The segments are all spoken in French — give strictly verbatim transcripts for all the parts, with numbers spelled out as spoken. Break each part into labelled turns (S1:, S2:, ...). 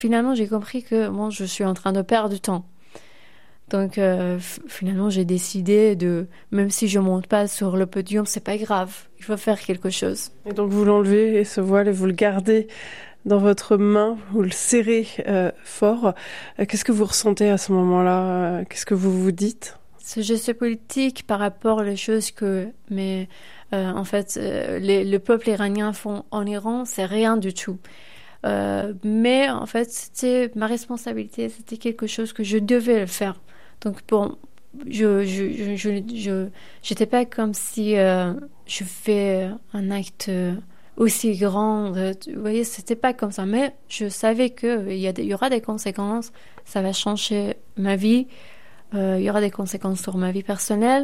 S1: Finalement, j'ai compris que bon, je suis en train de perdre du temps. Donc euh, f- finalement, j'ai décidé de, même si je monte pas sur le podium, c'est pas grave. Il faut faire quelque chose.
S2: Et donc vous l'enlevez et ce voile et vous le gardez dans votre main, vous le serrez euh, fort. Euh, Qu'est-ce que vous ressentez à ce moment-là? Euh, Qu'est-ce que vous vous dites?
S1: Ce geste politique par rapport aux choses que, mais euh, en fait, euh, les- le peuple iranien font en Iran, c'est rien du tout. Euh, mais en fait, c'était ma responsabilité, c'était quelque chose que je devais le faire. Donc bon, je je je je, je j'étais pas comme si euh, je fais un acte euh, aussi grand. euh, tu- Vous voyez, c'était pas comme ça. Mais je savais que il y a des- il y aura des conséquences. Ça va changer ma vie. Euh, il y aura des conséquences sur ma vie personnelle.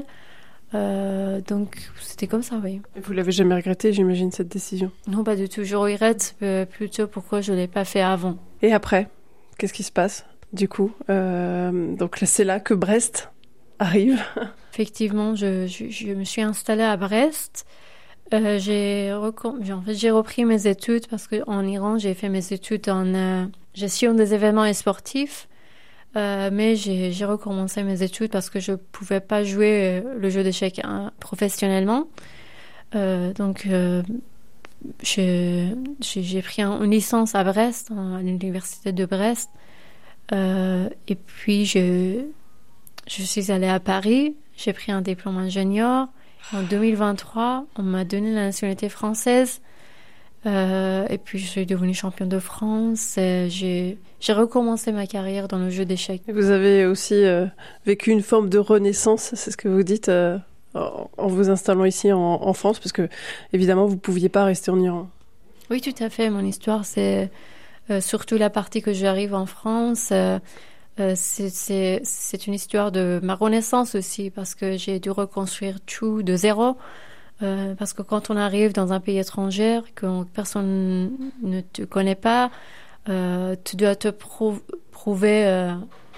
S1: Euh, donc c'était comme ça, oui.
S2: Et vous l'avez jamais regretté, j'imagine, cette décision.
S1: Non, pas du tout. Je regrette euh, plutôt pourquoi je l'ai pas fait avant.
S2: Et après, qu'est-ce qui se passe du coup? Euh, donc là, c'est là que Brest arrive.
S1: Effectivement, je, je, je me suis installée à Brest. Euh, j'ai, recom- j'ai- en fait, j'ai repris mes études parce qu'en Iran, j'ai fait mes études en euh, gestion des événements sportifs. Euh, mais j'ai, j'ai recommencé mes études parce que je pouvais pas jouer euh, le jeu d'échecs hein, professionnellement. Euh, donc, euh, j'ai, j'ai, j'ai pris un- une licence à Brest, en- à l'université de Brest. Euh, et puis, je, je suis allée à Paris. J'ai pris un diplôme ingénieur. En deux mille vingt-trois, on m'a donné la nationalité française. Euh, et puis, je suis devenue championne de France. Et j'ai, j'ai recommencé ma carrière dans le jeu d'échecs.
S2: Et vous avez aussi euh, vécu une forme de renaissance, c'est ce que vous dites, euh, en en vous installant ici en, en France, parce que évidemment, vous ne pouviez pas rester en Iran.
S1: Oui, tout à fait. Mon histoire, c'est euh, surtout la partie que j'arrive en France. Euh, euh, c'est, c'est, c'est une histoire de ma renaissance aussi, parce que j'ai dû reconstruire tout de zéro. Euh, parce que quand on arrive dans un pays étranger, que personne ne te connaît pas, euh, tu dois te prou- prouver euh,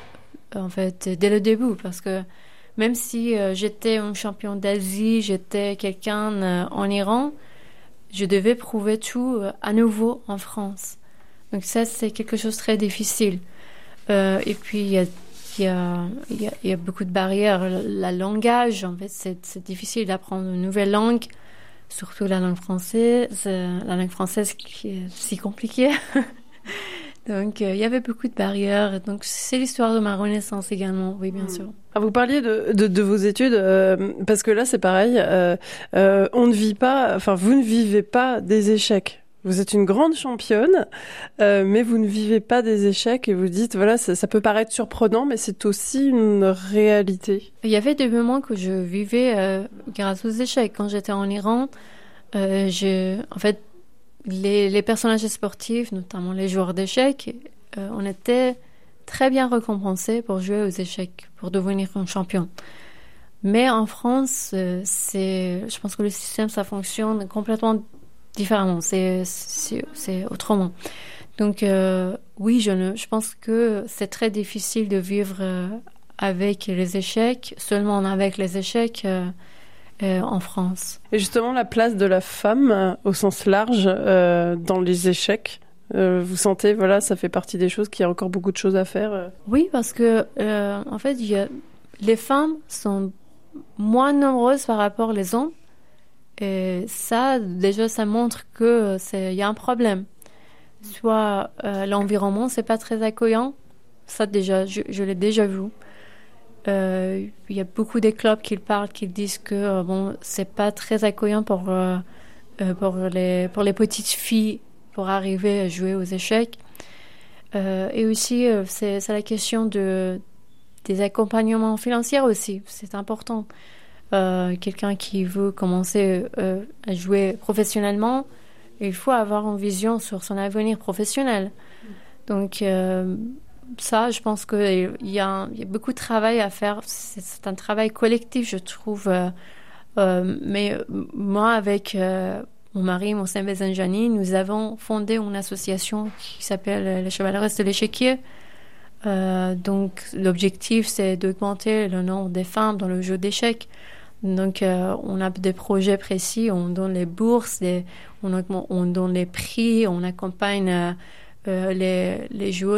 S1: en fait dès le début. Parce que même si euh, j'étais un champion d'Asie, j'étais quelqu'un euh, en Iran, je devais prouver tout euh, à nouveau en France. Donc ça, c'est quelque chose de très difficile. Euh, et puis, il y a, il y, a, il y, a, il y a beaucoup de barrières. La langage, en fait, c'est, c'est difficile d'apprendre une nouvelle langue, surtout la langue française, euh, la langue française qui est si compliquée. Donc, euh, il y avait beaucoup de barrières. Donc, c'est l'histoire de ma renaissance également, oui, bien sûr.
S2: Ah, vous parliez de, de, de vos études, euh, parce que là, c'est pareil, euh, euh, on ne vit pas, enfin, vous ne vivez pas des échecs. Vous êtes une grande championne, euh, mais vous ne vivez pas des échecs et vous dites, voilà, ça, ça peut paraître surprenant, mais c'est aussi une réalité.
S1: Il y avait des moments que je vivais euh, grâce aux échecs. Quand j'étais en Iran, euh, je, en fait, les, les personnages sportifs, notamment les joueurs d'échecs, euh, on était très bien récompensés pour jouer aux échecs, pour devenir un champion. Mais en France, euh, c'est, je pense que le système, ça fonctionne complètement différemment. C'est, c'est, c'est autrement. Donc, euh, oui, je, ne, je pense que c'est très difficile de vivre euh, avec les échecs, seulement avec les échecs euh, euh, en France.
S2: Et justement, la place de la femme, euh, au sens large, euh, dans les échecs, euh, vous sentez, voilà, ça fait partie des choses, qu'il y a encore beaucoup de choses à faire. euh.
S1: Oui, parce que, euh, en fait, il y a, les femmes sont moins nombreuses par rapport aux hommes. Et ça, déjà, ça montre que c'est, il y a un problème. Soit euh, l'environnement, c'est pas très accueillant. Ça, déjà, je, je l'ai déjà vu. Euh, Il y a beaucoup des clubs qui parlent, qui disent que euh, bon, c'est pas très accueillant pour, euh, euh, pour, les, pour les petites filles pour arriver à jouer aux échecs. Euh, et aussi, euh, c'est, c'est la question de, des accompagnements financiers aussi. C'est important. Euh, quelqu'un qui veut commencer euh, à jouer professionnellement, il faut avoir une vision sur son avenir professionnel. Donc, euh, ça, je pense qu'il y, a il y a beaucoup de travail à faire. C'est, c'est un travail collectif, je trouve. Euh, euh, mais moi, avec euh, mon mari, Mohsen Bezanjani, nous avons fondé une association qui s'appelle les Chevaleresses de l'Échiquier. Euh, donc, l'objectif, c'est d'augmenter le nombre des femmes dans le jeu d'échecs. Donc, euh, on a des projets précis, on donne les bourses, les, on, on donne les prix, on accompagne euh, euh, les, les joueuses